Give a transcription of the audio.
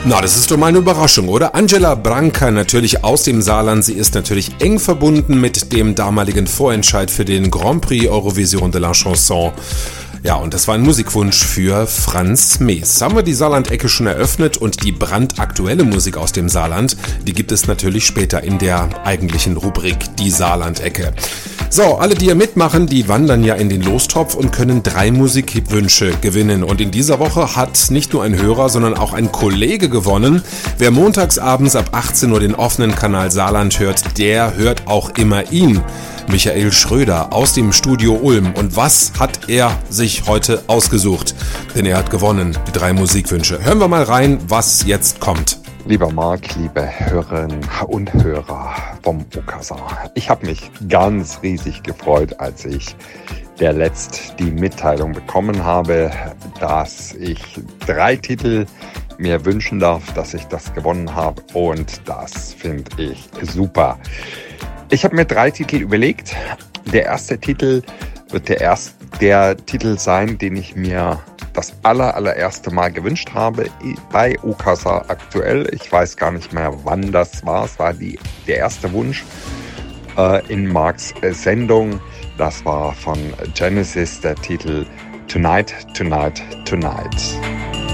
Na, das ist doch mal eine Überraschung, oder? Angela Branca, natürlich aus dem Saarland. Sie ist natürlich eng verbunden mit dem damaligen Vorentscheid für den Grand Prix Eurovision de la Chanson. Ja, und das war ein Musikwunsch für Franz Mees. Haben wir die Saarland-Ecke schon eröffnet und die brandaktuelle Musik aus dem Saarland, die gibt es natürlich später in der eigentlichen Rubrik Die Saarland-Ecke. So, alle, die hier mitmachen, die wandern ja in den Lostopf und können 3 Musikwünsche gewinnen. Und in dieser Woche hat nicht nur ein Hörer, sondern auch ein Kollege gewonnen. Wer montagsabends ab 18 Uhr den offenen Kanal Saarland hört, der hört auch immer ihn. Michael Schröder aus dem Studio Ulm. Und was hat er sich heute ausgesucht? Denn er hat gewonnen, die 3 Musikwünsche. Hören wir mal rein, was jetzt kommt. Lieber Marc, liebe Hörerinnen und Hörer vom Okazar. Ich habe mich ganz riesig gefreut, als ich letzt die Mitteilung bekommen habe, dass ich 3 Titel mir wünschen darf, dass ich das gewonnen habe. Und das finde ich super. Ich habe mir 3 Titel überlegt. Der erste Titel wird der Titel sein, den ich mir das allererste Mal gewünscht habe bei Okazar aktuell. Ich weiß gar nicht mehr, wann das war. Es war der erste Wunsch in Marks Sendung. Das war von Genesis der Titel Tonight, Tonight, Tonight.